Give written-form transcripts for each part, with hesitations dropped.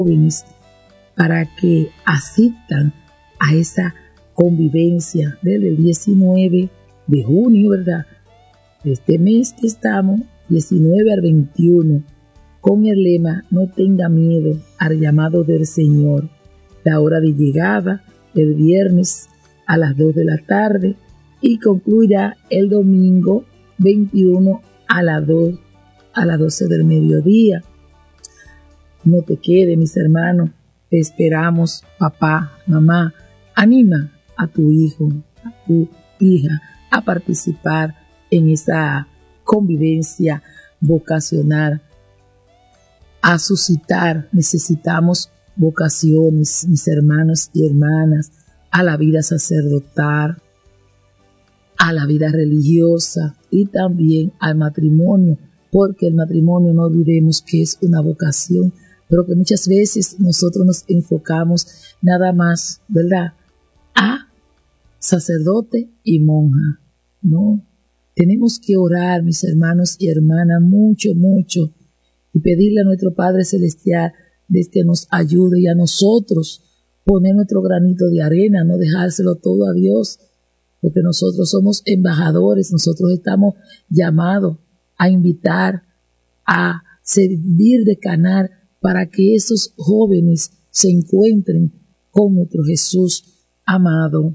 jóvenes para que asistan a esa convivencia desde el 19 de junio, ¿verdad? De este mes que estamos, 19 al 21, con el lema "No tenga miedo al llamado del Señor". La hora de llegada el viernes a las 2 de la tarde y concluirá el domingo 21 a las 12 del mediodía. No te quedes, mis hermanos, te esperamos. Papá, mamá, anima a tu hijo, a tu hija a participar en esa convivencia vocacional, a suscitar. Necesitamos vocaciones, mis hermanos y hermanas, a la vida sacerdotal, a la vida religiosa y también al matrimonio, porque el matrimonio, no olvidemos que es una vocación, pero que muchas veces nosotros nos enfocamos nada más, ¿verdad?, a sacerdote y monja. No, tenemos que orar, mis hermanos y hermanas, mucho, mucho, y pedirle a nuestro Padre Celestial de que nos ayude, y a nosotros poner nuestro granito de arena, no dejárselo todo a Dios, porque nosotros somos embajadores, nosotros estamos llamados a invitar, a servir de canal para que esos jóvenes se encuentren con nuestro Jesús amado.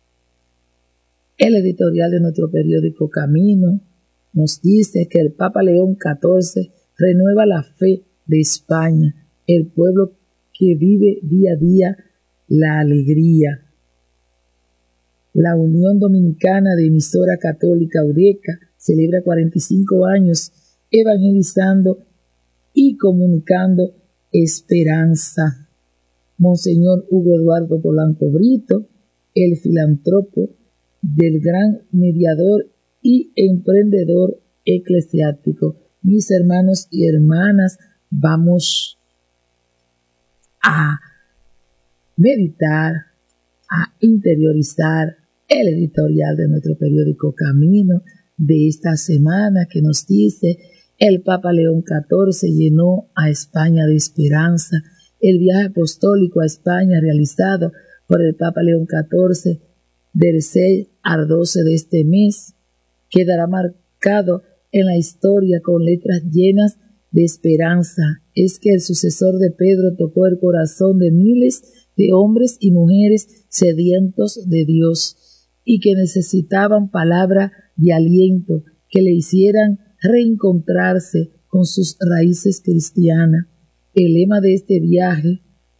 El editorial de nuestro periódico Camino nos dice que el Papa León XIV renueva la fe de España, el pueblo que vive día a día la alegría. La Unión Dominicana de Emisora Católica UDECA celebra 45 años evangelizando y comunicando esperanza. Monseñor Hugo Eduardo Polanco Brito, el filántropo del gran mediador y emprendedor eclesiástico. Mis hermanos y hermanas, vamos a meditar, a interiorizar el editorial de nuestro periódico Camino de esta semana, que nos dice: el Papa León XIV llenó a España de esperanza. El viaje apostólico a España realizado por el Papa León XIV del 6 al 12 de este mes quedará marcado en la historia con letras llenas de esperanza. Es que el sucesor de Pedro tocó el corazón de miles de hombres y mujeres sedientos de Dios y que necesitaban palabra de aliento que le hicieran reencontrarse con sus raíces cristianas. El lema de este viaje,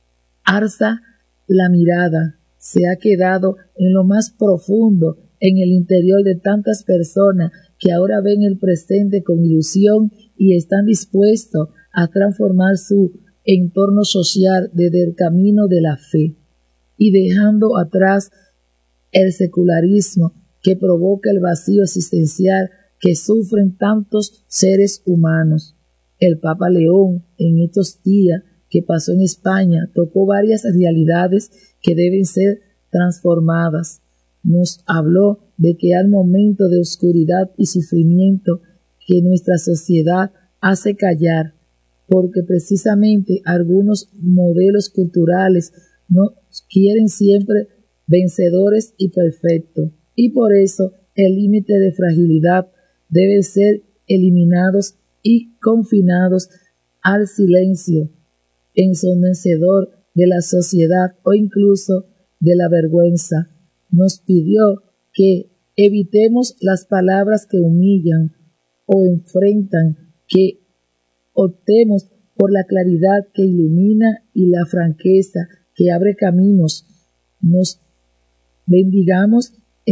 "Alza la mirada", se ha quedado en lo más profundo, en el interior de tantas personas que ahora ven el presente con ilusión y están dispuestos a transformar su entorno social desde el camino de la fe, y dejando atrás el secularismo que provoca el vacío existencial que sufren tantos seres humanos. El Papa León, en estos días que pasó en España, tocó varias realidades que deben ser transformadas. Nos habló de que al momento de oscuridad y sufrimiento que nuestra sociedad hace callar, porque precisamente algunos modelos culturales no quieren siempre vencedores y perfectos, y por eso el límite de fragilidad debe ser eliminados y confinados al silencio ensomecedor de la sociedad o incluso de la vergüenza. Nos pidió que evitemos las palabras que humillan o enfrentan, que optemos por la claridad que ilumina y la franqueza que abre caminos. Nos bendigamos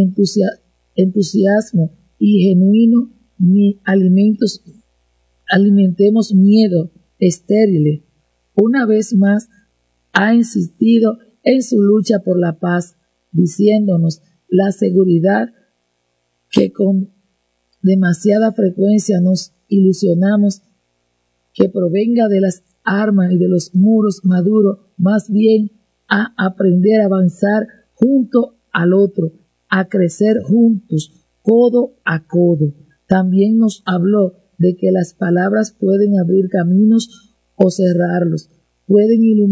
entusiasmo y genuino, ni alimentemos miedo estéril. Una vez más ha insistido en su lucha por la paz, diciéndonos la seguridad que con demasiada frecuencia nos ilusionamos que provenga de las armas y de los muros maduros, más bien a aprender a avanzar junto al otro, a crecer juntos, codo a codo. También nos habló de que las palabras pueden abrir caminos o cerrarlos, pueden iluminar